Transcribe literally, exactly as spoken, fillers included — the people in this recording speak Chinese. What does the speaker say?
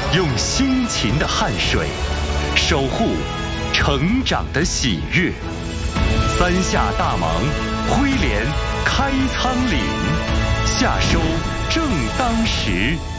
用辛勤的汗水守护成长的喜悦。三下大忙，灰联开仓廪，夏收正当时。